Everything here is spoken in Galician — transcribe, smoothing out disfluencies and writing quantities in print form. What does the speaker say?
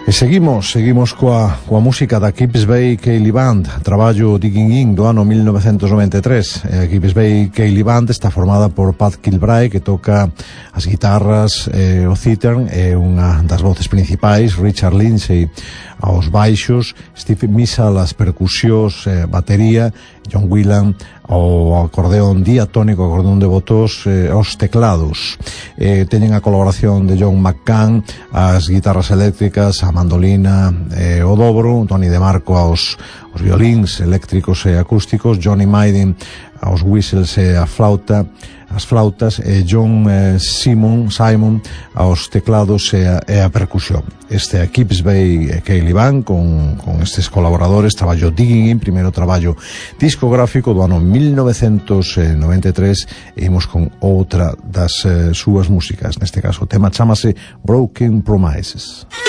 E seguimos coa música da Keeps Bay Ceilidh Band, traballo Digging In do ano 1993. A Keeps Bay Ceilidh Band está formada por Pat Kilbride, que toca as guitarras, o cítern, e unha das voces principais, Richard Lindsay aos baixos, Steve Missal as percusións, batería, John Whelan ao acordeón diatónico, acordeón de botós, aos teclados. Teñen a colaboración de John McCann as guitarras eléctricas, a mandolina, o dobro, Tony DeMarco aos violíns eléctricos e acústicos, Johnny Maiden aos whistles e as flautas, e John Simon aos teclados e a percusión. Este é Keeps Bay Ceilidh Band con estes colaboradores, traballo Digging In, primeiro traballo discográfico do ano 1993, e imos con outra das súas músicas. Neste caso o tema chámase Broken Promises.